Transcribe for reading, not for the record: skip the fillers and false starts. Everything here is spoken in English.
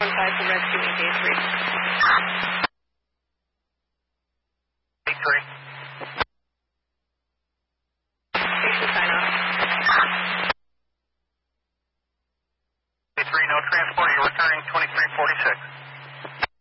5 to rescue me, day 3. Day 3. Station sign off. Day 3, no transport, you're returning 2346.